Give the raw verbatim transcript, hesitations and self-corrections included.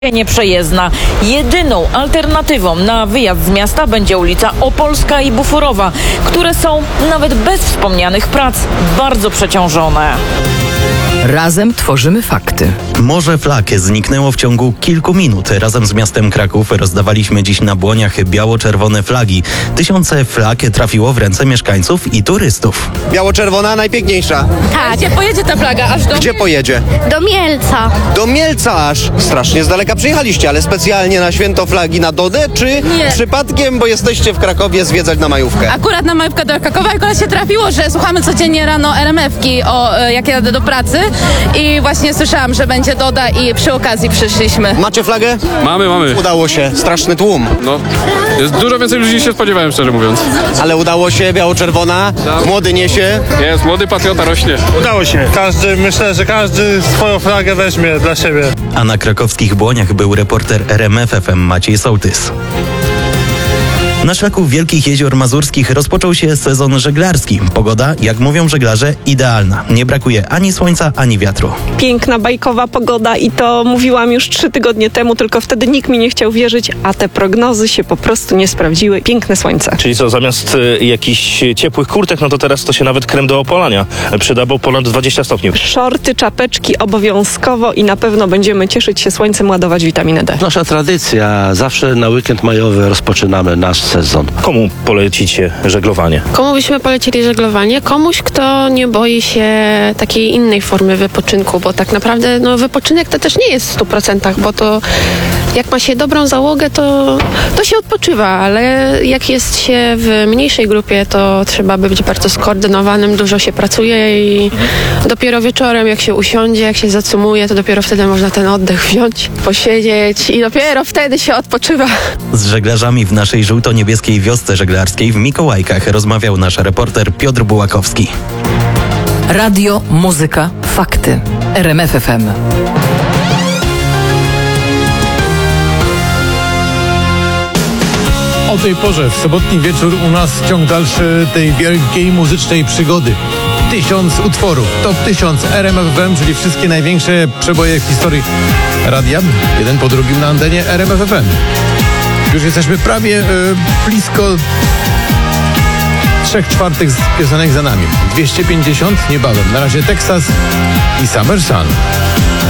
Nieprzejezdna. Jedyną alternatywą na wyjazd z miasta będzie ulica Opolska i Buforowa, które są nawet bez wspomnianych prac bardzo przeciążone. Razem tworzymy fakty. Morze flag zniknęło w ciągu kilku minut. Razem z miastem Kraków rozdawaliśmy dziś na Błoniach biało-czerwone flagi. Tysiące flag trafiło w ręce mieszkańców i turystów. Biało-czerwona najpiękniejsza. Tak. Gdzie pojedzie ta flaga? Aż do... Gdzie pojedzie? Do Mielca. Do Mielca aż. Strasznie z daleka przyjechaliście, ale specjalnie na święto flagi na Dodę, czy Nie. przypadkiem, bo jesteście w Krakowie zwiedzać na majówkę? Akurat na majówkę do Krakowa akurat się trafiło, że słuchamy codziennie rano er em efki, o, e, jak jadę do pracy i właśnie słyszałam, że będzie Doda i przy okazji przyszliśmy. Macie flagę? Mamy, mamy. Udało się. Straszny tłum. No, jest dużo więcej ludzi niż się spodziewałem, szczerze mówiąc. Ale udało się, biało-czerwona. Młody niesie. Jest, młody patriota rośnie. Udało się. Każdy, myślę, że każdy swoją flagę weźmie dla siebie. A na krakowskich Błoniach był reporter R M F F M Maciej Sołtys. Na szlaku Wielkich Jezior Mazurskich rozpoczął się sezon żeglarski. Pogoda, jak mówią żeglarze, idealna. Nie brakuje ani słońca, ani wiatru. Piękna, bajkowa pogoda i to mówiłam już trzy tygodnie temu, tylko wtedy nikt mi nie chciał wierzyć, a te prognozy się po prostu nie sprawdziły. Piękne słońce. Czyli co, zamiast y, jakichś ciepłych kurtek, no to teraz to się nawet krem do opalania przyda, bo ponad dwadzieścia stopni. Szorty, czapeczki obowiązkowo i na pewno będziemy cieszyć się słońcem, ładować witaminę D. Nasza tradycja, zawsze na weekend majowy rozpoczynamy nasz sezon. Komu polecicie żeglowanie? Komu byśmy polecili żeglowanie? Komuś, kto nie boi się takiej innej formy wypoczynku, bo tak naprawdę no, wypoczynek to też nie jest w stu procentach, bo to jak ma się dobrą załogę, to, to się odpoczywa, ale jak jest się w mniejszej grupie, to trzeba być bardzo skoordynowanym, dużo się pracuje i dopiero wieczorem, jak się usiądzie, jak się zacumuje, to dopiero wtedy można ten oddech wziąć, posiedzieć i dopiero wtedy się odpoczywa. Z żeglarzami w naszej żółto-niebieskiej wiosce żeglarskiej w Mikołajkach rozmawiał nasz reporter Piotr Bułakowski. Radio, muzyka, fakty. R M F F M. O tej porze w sobotni wieczór u nas ciąg dalszy tej wielkiej muzycznej przygody. Tysiąc utworów, top tysiąc R M F F M, czyli wszystkie największe przeboje w historii radia, jeden po drugim na antenie R M F F M. Już jesteśmy prawie e, blisko trzech czwartych z piosenek za nami. dwieście pięćdziesiąt niebawem. Na razie Texas i Summer Sun.